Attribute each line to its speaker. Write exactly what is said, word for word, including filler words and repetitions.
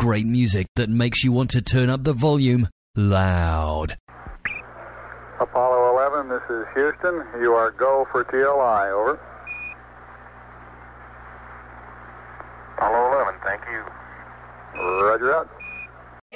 Speaker 1: great music that makes you want to turn up the volume loud.
Speaker 2: Apollo eleven, this is Houston. You are go for T L I, over.
Speaker 3: Apollo eleven, thank you.
Speaker 2: Roger that.